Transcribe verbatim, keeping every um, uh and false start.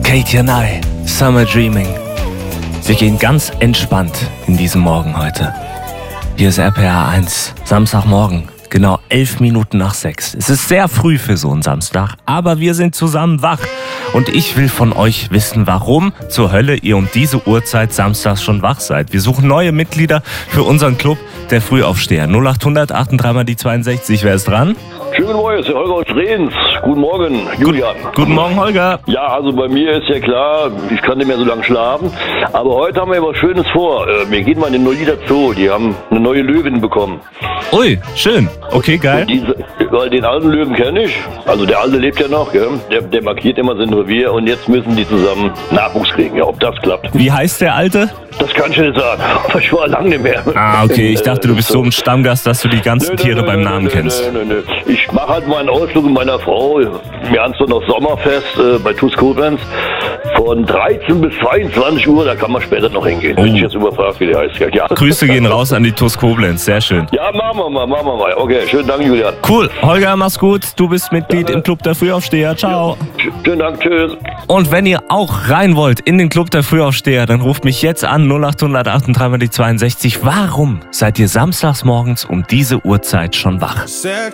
Katie and I, Summer Dreaming. Wir gehen ganz entspannt in diesen Morgen heute. Hier ist R P R eins, Samstagmorgen, genau elf Minuten nach sechs. Es ist sehr früh für so einen Samstag, aber wir sind zusammen wach. Und ich will von euch wissen, warum zur Hölle ihr um diese Uhrzeit samstags schon wach seid. Wir suchen neue Mitglieder für unseren Club der Frühaufsteher. null acht hundert achtunddreißig mal die zweiundsechzig, wer ist dran? Schönen guten Morgen, ist der Holger aus Rehns. Guten Morgen, Julian. Guten Morgen, Holger. Ja, also bei mir ist ja klar, ich kann nicht mehr so lange schlafen. Aber heute haben wir was Schönes vor. Wir gehen mal in den Nolita Zoo. Die haben eine neue Löwin bekommen. Ui, schön. Okay, geil. Diese, weil den alten Löwen kenne ich. Also der alte lebt ja noch. Gell? Der, der markiert immer sein Revier. Und jetzt müssen die zusammen Nachwuchs kriegen. Ja, ob das klappt. Wie heißt der Alte? Das kann ich nicht sagen. Aber ich war lange nicht mehr. Ah, okay. Ich dachte, du bist so ein Stammgast, dass du die ganzen nö, Tiere nö, beim nö, Namen nö, kennst. Nö, nö, nö. Ich mache halt mal einen Ausflug mit meiner Frau. Wir haben so noch Sommerfest äh, bei TuS Koblenz. Von dreizehn bis zweiundzwanzig Uhr, da kann man später noch hingehen. Oh. Wenn ich jetzt überfragt, wie der heißt. Ja. Grüße gehen raus an die TuS Koblenz. Sehr schön. Ja, machen wir mal, machen wir mal. Okay, schönen Dank, Julian. Cool. Holger, mach's gut. Du bist Mitglied im Club der Frühaufsteher. Ciao. Ja. Schönen Dank, tschüss. Und wenn ihr auch rein wollt in den Club der Frühaufsteher, dann ruft mich jetzt an null acht hundert achtunddreißig mal die zweiundsechzig. Warum seid ihr samstags morgens um diese Uhrzeit schon wach?